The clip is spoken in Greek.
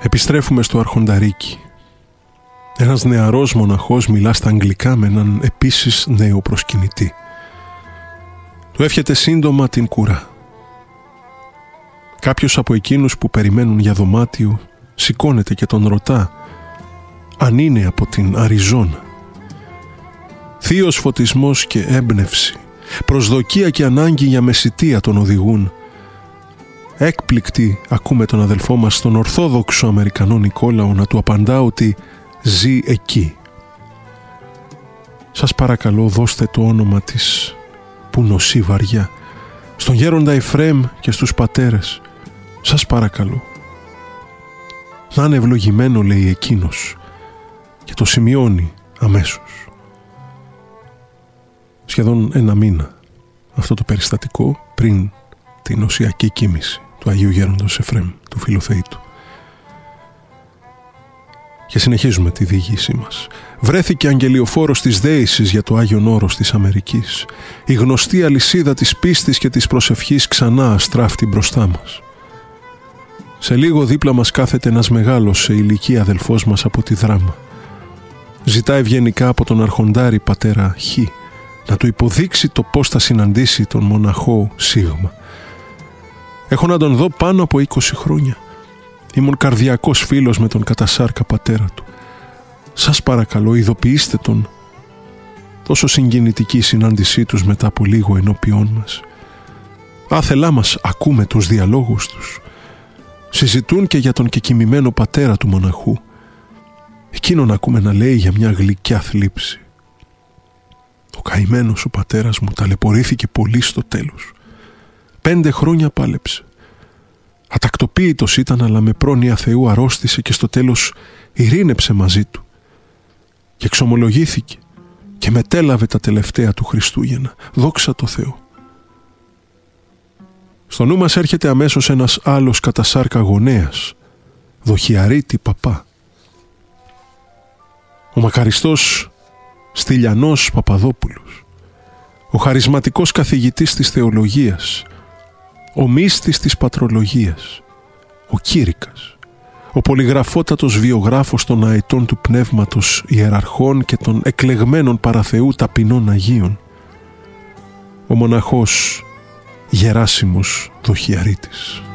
Επιστρέφουμε στο Αρχονταρίκι. Ένας νεαρός μοναχός μιλά στα αγγλικά με έναν επίσης νέο προσκυνητή. Του εύχεται σύντομα την κουρά. Κάποιος από εκείνους που περιμένουν για δωμάτιο σηκώνεται και τον ρωτά αν είναι από την Αριζόνα. Θείος φωτισμός και έμπνευση, προσδοκία και ανάγκη για μεσιτεία τον οδηγούν. Έκπληκτοι ακούμε τον αδελφό μας, τον Ορθόδοξο Αμερικανό Νικόλαο, να του απαντά ότι ζει εκεί. Σας παρακαλώ, δώστε το όνομα της που νοσεί βαριά στον γέροντα Εφραίμ και στους πατέρες. Σας παρακαλώ. Να είναι ευλογημένο, λέει εκείνος, και το σημειώνει αμέσως. Σχεδόν ένα μήνα αυτό το περιστατικό πριν την νοσιακή κοίμηση του Αγίου Γέροντος Εφραίμ, του Φιλοθεήτου. Και συνεχίζουμε τη διήγησή μας. Βρέθηκε αγγελιοφόρος της δέησης για το Άγιον Όρος της Αμερικής. Η γνωστή αλυσίδα της πίστης και της προσευχής ξανά αστράφτει μπροστά μας. Σε λίγο δίπλα μας κάθεται ένας μεγάλος σε ηλικία αδελφός μας από τη Δράμα. Ζητά ευγενικά από τον Αρχοντάρη πατέρα Χ να του υποδείξει το πώς θα συναντήσει τον μοναχό Σίγμα. Έχω να τον δω πάνω από 20 χρόνια. Ήμουν καρδιακός φίλος με τον κατασάρκα πατέρα του. Σας παρακαλώ, ειδοποιήστε τον. Τόσο συγκινητική η συνάντησή τους μετά από λίγο ενώπιόν μας. Άθελά μας ακούμε τους διαλόγους τους. Συζητούν και για τον κεκοιμημένο πατέρα του μοναχού. Εκείνον ακούμε να λέει για μια γλυκιά θλίψη. Ο καημένος ο πατέρας μου ταλαιπωρήθηκε πολύ στο τέλος. 5 χρόνια πάλεψε. Ατακτοποίητος ήταν, αλλά με πρόνοια Θεού αρρώστησε και στο τέλος ειρήνεψε μαζί του και εξομολογήθηκε και μετέλαβε τα τελευταία του Χριστούγεννα. Δόξα τω Θεώ. Στο νου μας έρχεται αμέσως ένας άλλος κατασάρκα γονέας, Δοχιαρίτη παπά. Ο μακαριστός Στυλιανός Παπαδόπουλος, ο χαρισματικός καθηγητής της θεολογίας, ο μύστης της πατρολογίας, ο Κήρυκας, ο πολυγραφότατος βιογράφος των αετών του πνεύματος ιεραρχών και των εκλεγμένων παραθεού ταπεινών Αγίων, ο μοναχός Γεράσιμος Δοχιαρίτης.